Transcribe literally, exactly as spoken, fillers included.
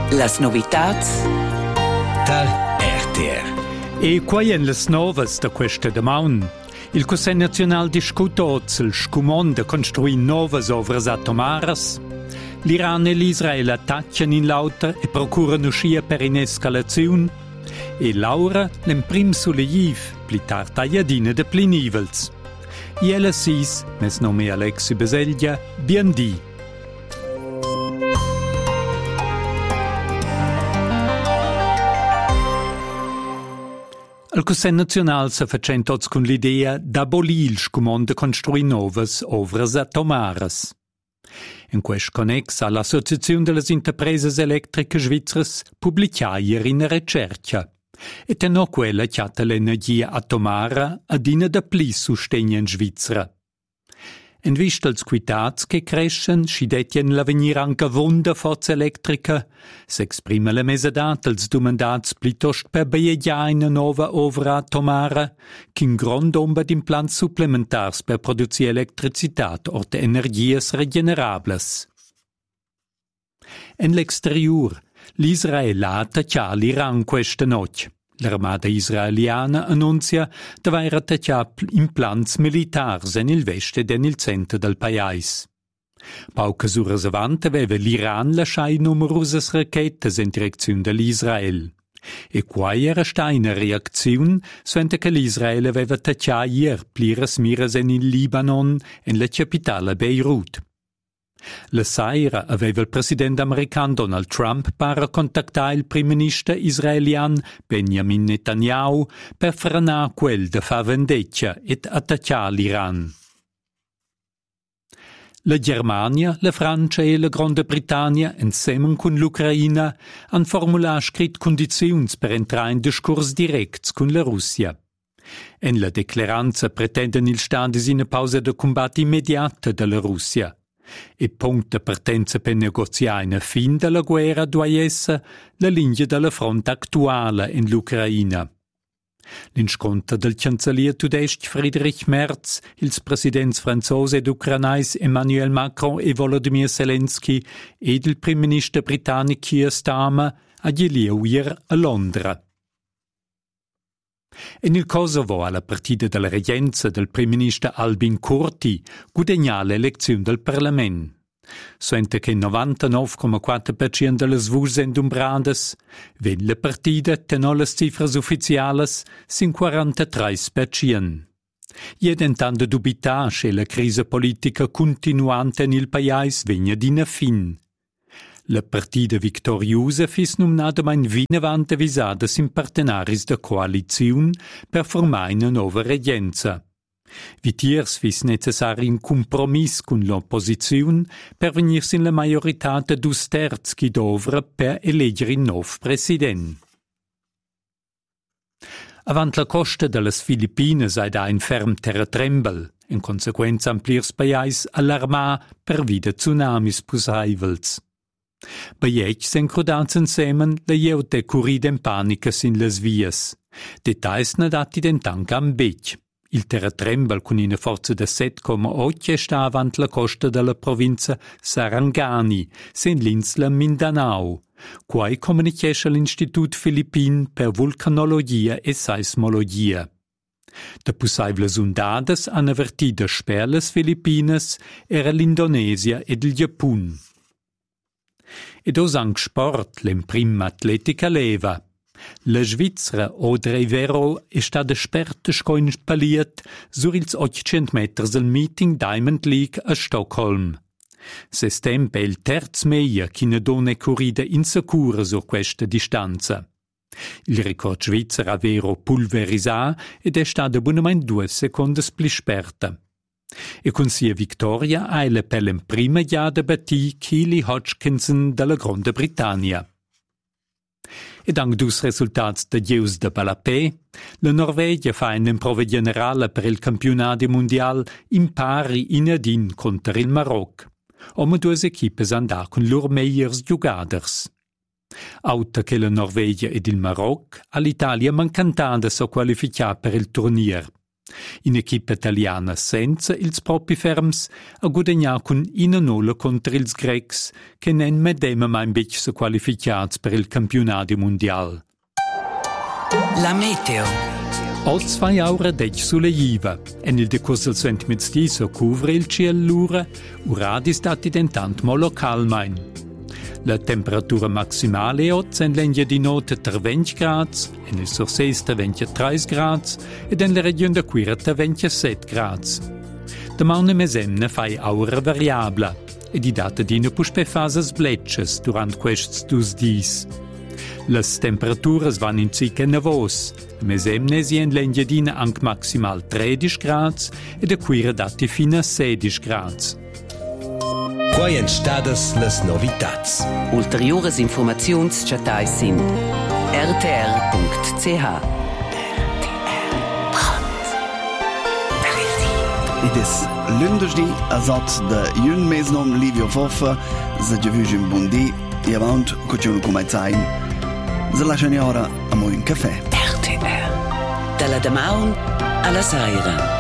Las novitats dal R T R. E quai en las novas da questa damaun. Il Consiglio Nazionale discuta oggi il scumon de construire novas ovras atomaras. L'Iran e l'Israele attacchiano in lauta e procurano uscire per un'escalazione. E Laura l'emprim sulle pli tard aiadina de pli nivels. I ella sis, mes nome Alexi Beseglia, bien di. Il Consiglio Nazionale si facen tots con l'idea d'abolir il scumon de construir novas ovras atomaras. In questo connex all'Associazione delle Interpreses Elettriche Svizzeres pubblicà ieri una ricerca. E tenò quella chiata l'energia atomara ad ina da pli sostegno in Svizzera. In vista als quitats che crescen, si detien l'avenir anche vonda forza elettrica, s'exprime la mesedat als domandats plitost per beiegia una nova ovra atomara, qu'in grand omba d'implants supplementars per produzir electricitat or de energias regenerables. En l'exterior, l'Israel ha attacciato l'Iran questa notte. L'armata israeliana annunzia di aver attaccato implants militars nel veste e nel centro del paese. Poche ore avanti aveva l'Iran lasciato numerose racchette in direzione dell'Israele. E qua era stata una reazione suente che l'Israele aveva attaccato ieri plires miras in Libanon, nella capitale Beirut. La sera aveva il presidente americano Donald Trump per contattare il primo ministro israeliano Benjamin Netanyahu per frenare quel de far vendetta ed attaccare l'Iran. La Germania, la Francia e la Grande Britannia, insieme con l'Ucraina, hanno formulato scritto condizioni per entrare in discorsi diretti con la Russia. In la declaranza pretendono il Stato una pausa di combatto immediata della Russia. E punta partenza per negoziare una fin della guerra doveva essere la linea della fronte attuale in l'Ucraina. L'inscontro del cancelliere tedesco Friedrich Merz, il presidente francese ed ucranais Emmanuel Macron e Volodymyr Zelensky ed il primo ministro britannico Keir Starmer a ieri a Londra. In il Kosovo, alla partita della reggenza del primo ministro Albin Kurti, guadagna l'elezione del Parlamento. Sente che il novantanove virgola quattro per cento delle voci sono umbrades, wenn la partita tenò le cifre ufficiali sin quarantatré per cento. E tentando dubitare che la crisi politica continuante nel paese venga di una fin. La partita vittoriosa fu nominata in vinavante visata in partenaris de coalizione per formare una nuova reggenza. Vitiers fu necessario un compromesso con l'opposizione per venirsi in la maggiorità de due terzi che dovra per eleggere il nuovo presidente. Avant la costa delle Filippine sei da un ferm terratrembel, in conseguenza amplirs paesi allarmà per vide tsunamis possibili. Baiec sen crudats insemen la jeute currida in panica sin las vias. Details ne dati den tank am bec. Il terratrembel con una forza de sette virgola otto sta avant la costa della provincia Sarangani, sen l'insula Mindanao. Quai comunichesce l'Institut Filippin per vulcanologia e seismologia. De possibili ondades hanno avvertito sper las Filippines era l'Indonesia ed il Giappun. Ed osang sport l'emprim atletica leva. La Svizzera Audrey Vero è stata esperta scoin spaliet sur ils ottocento meters al meeting Diamond League a Stockholm. Se stempe il terz meia chi ne dona corrida insicura sur questa distanza. Il record svizzero a Vero pulverisà ed è stata buonamente due secondi più esperta. E con sia vittoria ha la per la prima giada battì Keely Hodgkinson della Grande Britannia. Ed anche dus risultati de Dieus de Balapé, la Norvegia fa in prova generale per il campionato mondiale in pari in adin contro il Marocco. Ome due equipe andà con loro meilleurs giocators. Auta che la Norvegia ed il Marocco, all'Italia mancantanda so qualificare per il turnier. In equipa italiana senza ils propi ferms a guadagnar cun ina nola contra ils grecs che nen medema mai bec se qualificats per il campionato mondial. La meteo. Oz zwei aura dec sulle jiva, en il decurs del suent mitzdi so cuvre il ciel lura, uradi stati dentant mo local main. La temperatura maximale oz en l'engia di notte ter venti grads, en il sursesta ventia treis grads, ed en la region da Quirata ventia set grads. Damaune mesemne fai aura variabla, ed i data dina puspe fasas bletches durant quests dus dis. Las temperaturas van in cica nevos, mesemne si en l'engia dina anc maximal tredici grads, ed a Quira dati fina sedici grads. Quai en stadas las novitats. Ulteriores informaziuns chatai sin r t r punct c h. Ides lundersdi azat de jun mesnom Livio Foffa, se giavugin bundi, e avant cociun cumazain. Se lasciano ora a mo un caffè. R T R. Dalla Damaun alla Saira.